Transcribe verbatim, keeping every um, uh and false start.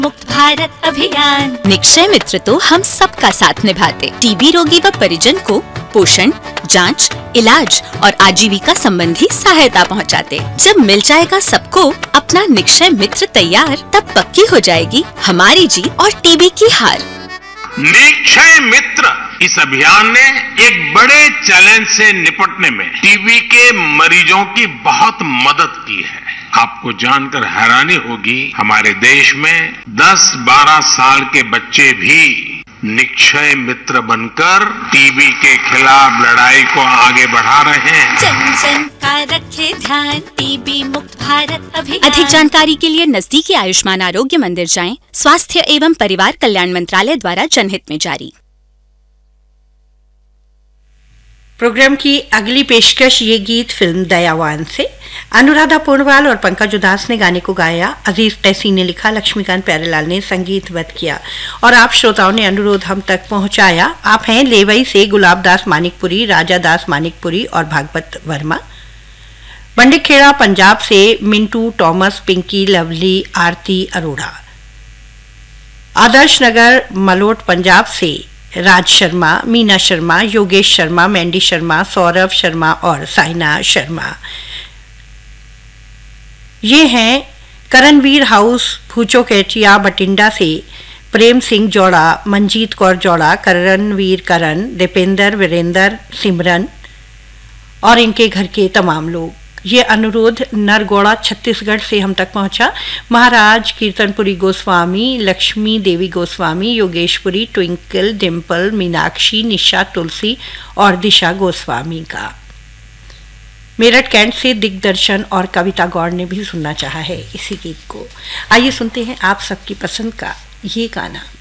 मुक्त भारत अभियान। निक्षय मित्र तो हम सबका साथ निभाते, टीबी रोगी व परिजन को पोषण, जांच, इलाज और आजीविका संबंधी सहायता पहुंचाते। जब मिल जाएगा सबको अपना निक्षय मित्र तैयार, तब पक्की हो जाएगी हमारी जीत और टीबी की हार। निक्षय मित्र इस अभियान ने एक बड़े चैलेंज से निपटने में टीबी के मरीजों की बहुत मदद की है। आपको जानकर हैरानी होगी, हमारे देश में दस बारह साल के बच्चे भी निक्षय मित्र बनकर टीबी के खिलाफ लड़ाई को आगे बढ़ा रहे हैं। जन जन का रखे ध्यान, टीबी मुक्त भारत अभियान। अधिक जानकारी के लिए नजदीकी आयुष्मान आरोग्य मंदिर जाएं। स्वास्थ्य एवं परिवार कल्याण मंत्रालय द्वारा जनहित में जारी। प्रोग्राम की अगली पेशकश ये गीत फिल्म दयावान से। अनुराधा पोर्णवाल और पंकज उदास ने गाने को गाया, अजीज तैसी ने लिखा, लक्ष्मीकांत प्यारेलाल ने संगीतबद्ध किया और आप श्रोताओं ने अनुरोध हम तक पहुंचाया। आप हैं लेवई से गुलाब दास मानिकपुरी, राजा दास मानिकपुरी और भागवत वर्मा। बंडिखेड़ा पंजाब से मिंटू, टॉमस, पिंकी, लवली, आरती अरोड़ा। आदर्श नगर मलोट पंजाब से राज शर्मा, मीना शर्मा, योगेश शर्मा, मैंडी शर्मा, सौरभ शर्मा और साइना शर्मा। ये हैं करणवीर हाउस भूचो केटिया बटिंडा से प्रेम सिंह जोड़ा, मंजीत कौर जोड़ा, करणवीर करण, दीपेंद्र, वीरेंद्र, सिमरन और इनके घर के तमाम लोग। ये अनुरोध नरगौड़ा छत्तीसगढ़ से हम तक पहुंचा। महाराज कीर्तनपुरी गोस्वामी, लक्ष्मी देवी गोस्वामी, योगेशपुरी, ट्विंकल, डिम्पल, मीनाक्षी, निशा, तुलसी और दिशा गोस्वामी का। मेरठ कैंट से दिग्दर्शन और कविता गौड़ ने भी सुनना चाहा है इसी गीत को। आइए सुनते हैं आप सबकी पसंद का ये गाना।